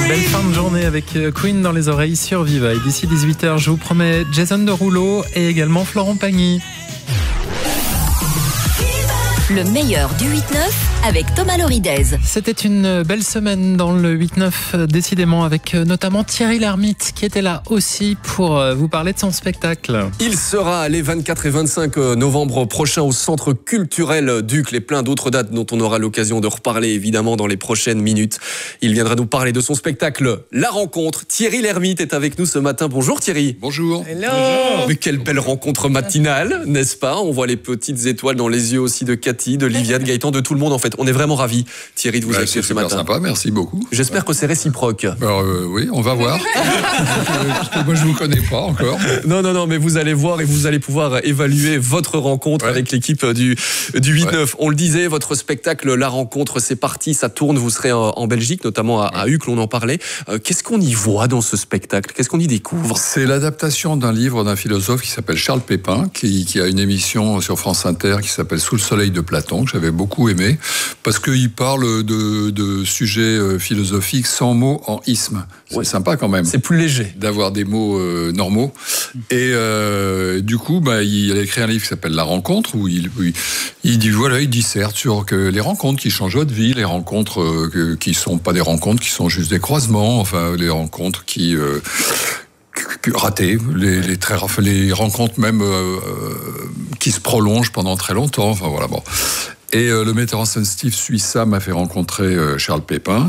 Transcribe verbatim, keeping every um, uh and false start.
Belle fin de journée avec Queen dans les oreilles sur Viva. Et d'ici dix-huit heures, je vous promets Jason Derulo et également Florent Pagny. Le meilleur du huit neuf avec Thomas Loridez. C'était une belle semaine dans le huit neuf, décidément, avec notamment Thierry Lhermitte qui était là aussi pour vous parler de son spectacle. Il sera les vingt-quatre et vingt-cinq novembre prochains au Centre culturel Duc, et plein d'autres dates dont on aura l'occasion de reparler évidemment dans les prochaines minutes. Il viendra nous parler de son spectacle La Rencontre. Thierry Lhermitte est avec nous ce matin. Bonjour Thierry. Bonjour. Hello. Mais quelle belle rencontre matinale, n'est-ce pas? On voit les petites étoiles dans les yeux aussi de Cathy, de Livia, de Gaëtan, de tout le monde en fait. On est vraiment ravis, Thierry, de vous bah, accueillir ce matin. C'est sympa, merci beaucoup. J'espère que c'est réciproque. Alors, euh, oui, on va voir. Parce que moi, je ne vous connais pas encore. Non, non, non, mais vous allez voir et vous allez pouvoir évaluer votre rencontre ouais. avec l'équipe du, du huit neuf. Ouais. On le disait, votre spectacle La Rencontre, c'est parti, ça tourne. Vous serez en, en Belgique, notamment à, à Uccle, on en parlait. Euh, qu'est-ce qu'on y voit dans ce spectacle? Qu'est-ce qu'on y découvre? C'est l'adaptation d'un livre d'un philosophe qui s'appelle Charles Pépin, qui, qui a une émission sur France Inter qui s'appelle Sous le soleil de Platon, que j'avais beaucoup aimé, parce qu'il parle de, de sujets philosophiques sans mots en isme. C'est ouais. sympa quand même. C'est plus léger. D'avoir des mots euh, normaux. Et euh, du coup, bah, il a écrit un livre qui s'appelle La Rencontre, où il, où il, il dit, voilà, il disserte sur que les rencontres qui changent votre vie, les rencontres euh, qui sont pas des rencontres, qui sont juste des croisements, enfin, les rencontres qui... Euh, ratées, les, les, très, les rencontres même euh, qui se prolongent pendant très longtemps. Enfin, voilà, bon. Et euh, le metteur en scène Steve Suissa m'a fait rencontrer euh, Charles Pépin.